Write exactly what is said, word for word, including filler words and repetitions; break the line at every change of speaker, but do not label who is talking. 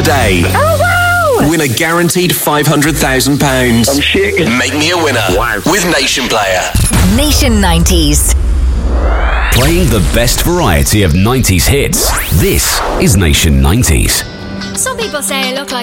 today.
Oh, wow!
Win a guaranteed five hundred thousand pounds.
I'm shaking.
Make me a winner.
Wow.
With Nation Player.
Nation nineties.
Playing the best variety of nineties hits. This is Nation nineties.
Some people say I look like